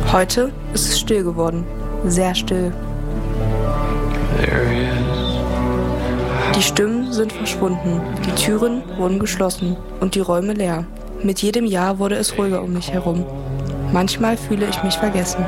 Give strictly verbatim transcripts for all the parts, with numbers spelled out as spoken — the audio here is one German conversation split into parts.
Heute ist es still geworden, sehr still. Die Stimmen sind verschwunden, die Türen wurden geschlossen und die Räume leer. Mit jedem Jahr wurde es ruhiger um mich herum. Manchmal fühle ich mich vergessen.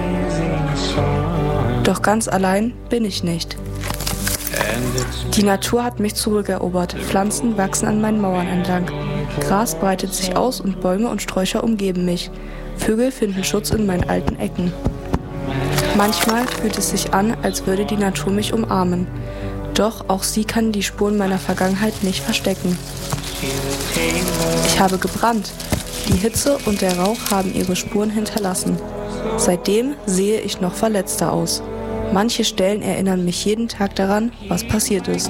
Doch ganz allein bin ich nicht. Die Natur hat mich zurückerobert, Pflanzen wachsen an meinen Mauern entlang. Gras breitet sich aus und Bäume und Sträucher umgeben mich. Vögel finden Schutz in meinen alten Ecken. Manchmal fühlt es sich an, als würde die Natur mich umarmen. Doch auch sie kann die Spuren meiner Vergangenheit nicht verstecken. Ich habe gebrannt. Die Hitze und der Rauch haben ihre Spuren hinterlassen. Seitdem sehe ich noch verletzter aus. Manche Stellen erinnern mich jeden Tag daran, was passiert ist.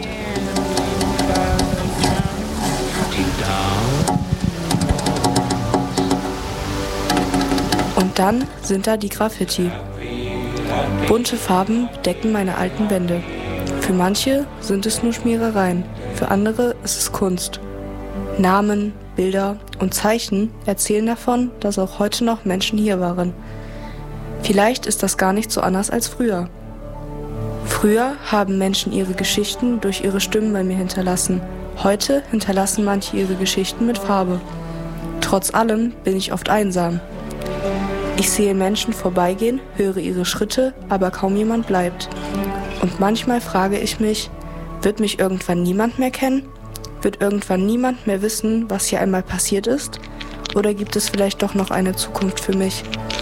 Und dann sind da die Graffiti. Bunte Farben bedecken meine alten Wände. Für manche sind es nur Schmierereien, für andere ist es Kunst. Namen, Bilder und Zeichen erzählen davon, dass auch heute noch Menschen hier waren. Vielleicht ist das gar nicht so anders als früher. Früher haben Menschen ihre Geschichten durch ihre Stimmen bei mir hinterlassen. Heute hinterlassen manche ihre Geschichten mit Farbe. Trotz allem bin ich oft einsam. Ich sehe Menschen vorbeigehen, höre ihre Schritte, aber kaum jemand bleibt. Und manchmal frage ich mich, wird mich irgendwann niemand mehr kennen? Wird irgendwann niemand mehr wissen, was hier einmal passiert ist? Oder gibt es vielleicht doch noch eine Zukunft für mich?